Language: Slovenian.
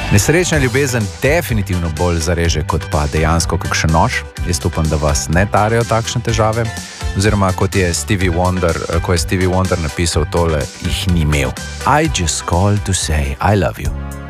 Nesrečna ljubezen definitivno bolj zareže kot pa dejansko kakšen nož. Jaz upam, da vas ne tarejo takšne težave. Oziroma, ko je Stevie Wonder napisal tole, jih ni imel. I just called to say I love you.